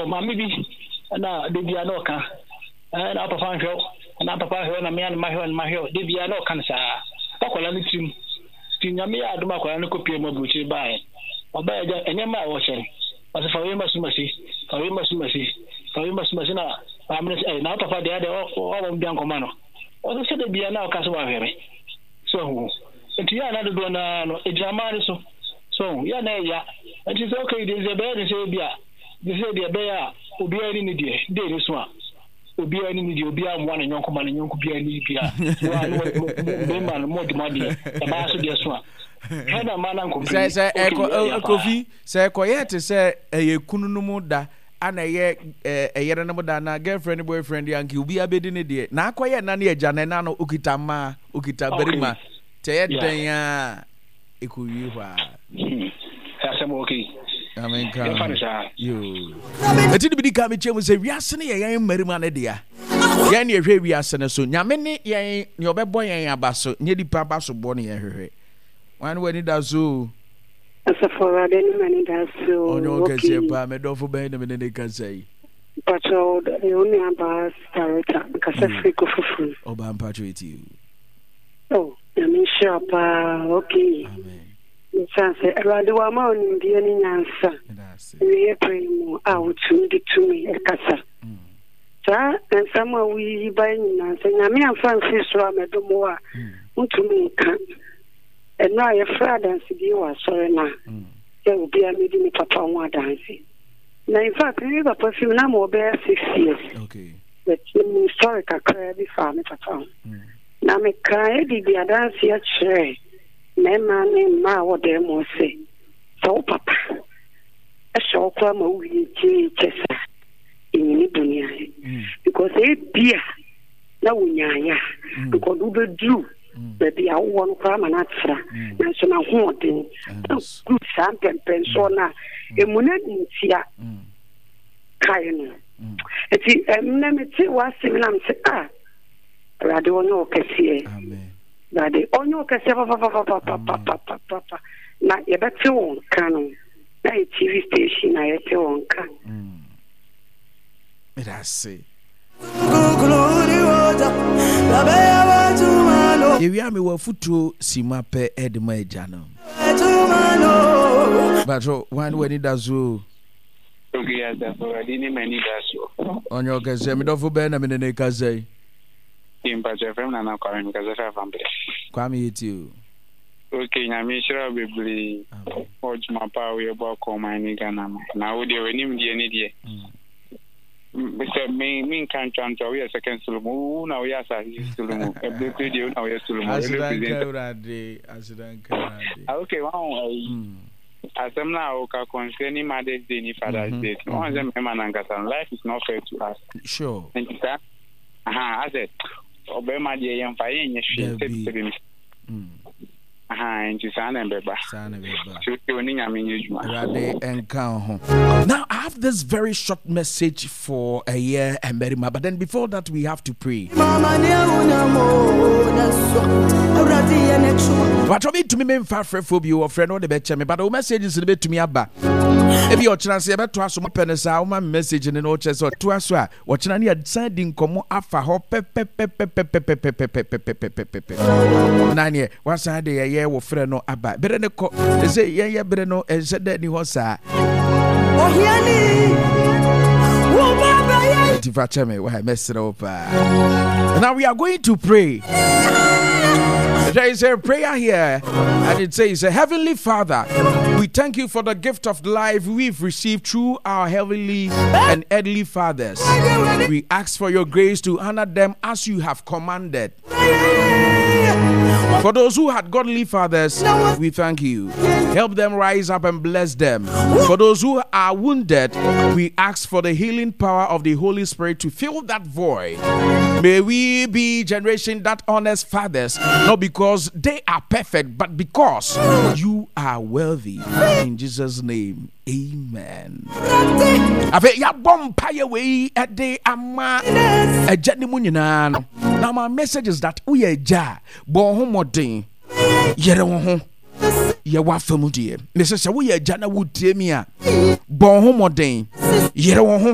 mama bi na de bia no ka na papa hwe na papa hwe na me an ma hwe de bia no kan sa akola no tim nyame ya adoma akola no kopie mabuchi bae oba ya enyema a wo chere ase fa we masumasi na amne na papa de o bia nkoma no o se de bia na o ka so wa hwere so enti ya na do na no ejama ni so ya na ya enti so okay de ze be de se bia de se de be ya obi ani ni de ni so a obi ani ni de obi amwa na nyonko ma na nyonko bia ni bia wa no be man mo de madi e ba so de so a hada mana nko say Kofi say koyete say kunu no mu da ana ye yere no mu da na girlfriend boyfriend yanki obi abedi ne de na akoye na na eja na no okita ma okita berima te den ya ekuyi hwa asemo okay amen ka yo eti bi ka me chemu se wiase ne ye marima ne dia ye ne hwe wiase ne so nyame ne ye ne obebo ye abaso nye dipa abaso bo ne ye hwehwe wan wani da so asafora de ni mani da so onyo ke se pa me do fo ben ne ne ka sai pacho de oni aba starta ka se friko fufu oba pacho eti oh yami shapa okay amen Sanse Radiwa ma onimbiye ni nyansa. Wiye primo awutu ndi tumi ekasa. Sa nsama wi bayi nyansa nyame amfa mfiso amedomo a ntumi nka. Eno aye fra dance bi wa sore na. Ya obi amedi ni papa nwa dance. Na in fact ni papa fi na mo be 6 years. Okay. But ni story kakra bi fa me papa. Na me kai di dance ya chere. Mema ne ma wo de mo se so papa e so kwa ma wi chesa ni dunia because e bia na wunyanya because do be do be bia wo no kwa ma na tra na so na ho den good sam penso na emuna ntia kai no eti na me ti wa simlam se radio no kesie amen Dade onyo kase papa na yebete won kanu na TV station na yete won kan mirase yewi ame wa futu simape edma ejano bajo wan wani dazo okay da for adini mani dazo onyo kase me do fo be na me ne kazai Impa FM na na kwa mkaza family. Kwa mi yeti. Okay, na mi shira bebli. Ojuma pa we bo ko mani Ghana. Na wo de wenim die ne die. Mr. Me kan chanto we second sulumu na we asa sulumu. Ebekwe de na we sulumu. Asidan karade. Okay, wow. Asem na o ka concerning Mother's Day ni Father's Day. One them manangasa life is not fair to us. Sure. I said Obama de yemfa yenye hwe nti sana mbeba oni nyame nyejuma rade enka ho. Now I have this very short message for a year and Merima, but then before that we have to pray. But me to me far phobia or friend or the betcha me, but the message is a bit to me abba. If you're trying to say about to us some penisa my message in no chest or to us watching any sending come afa ho nanye once I day a year wo friend no abba better ne ko say yeah better no and said that ni ho sa oh hiani wo baba ye tifache me why mess it up. Now we are going to pray. There is a prayer here, and it says, Heavenly Father, we thank you for the gift of life we've received through our heavenly and earthly fathers. We ask for your grace to honor them as you have commanded. For those who had godly fathers, we thank you. Help them rise up and bless them. For those who are wounded, we ask for the healing power of the Holy Spirit to fill that void. May we be generation that honors fathers, not because they are perfect, but because you are worthy. In Jesus' name, amen. Now my message is that we are ja bon homodin yere wo ho ye wa famu die me se we are ja na wo tie mi a bon homodin yere wo ho